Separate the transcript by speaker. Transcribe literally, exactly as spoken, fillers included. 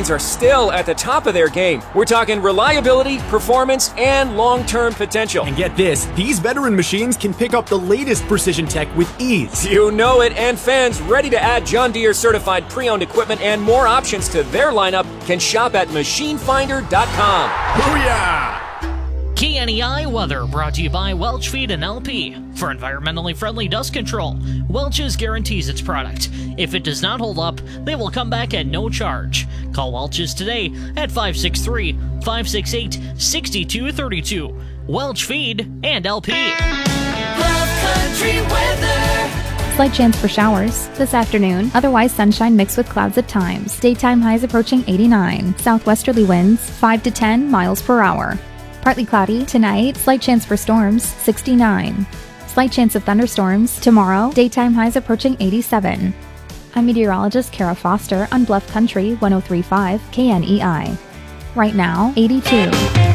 Speaker 1: machines are still at the top of their game. We're talking reliability, performance, and long-term potential.
Speaker 2: And get this, these veteran machines can pick up the latest precision tech with ease.
Speaker 1: You know it, and fans ready to add John Deere certified pre-owned equipment and more options to their lineup can shop at machine finder dot com.
Speaker 2: Booyah!
Speaker 3: K N E I weather brought to you by Welch Feed and L P. For environmentally friendly dust control, Welch's guarantees its product. If it does not hold up, they will come back at no charge. Call Welch's today at five six three, five six eight, six two three two. Welch Feed and L P.
Speaker 4: Bluff Country weather.
Speaker 5: Slight chance for showers this afternoon. Otherwise, sunshine mixed with clouds at times. Daytime highs approaching eighty-nine. Southwesterly winds five to ten miles per hour. Partly cloudy tonight. Slight chance for storms sixty-nine. Slight chance of thunderstorms tomorrow. Daytime highs approaching eighty-seven. I'm meteorologist Kara Foster on Bluff Country one oh three point five K N E I. Right now, eighty-two.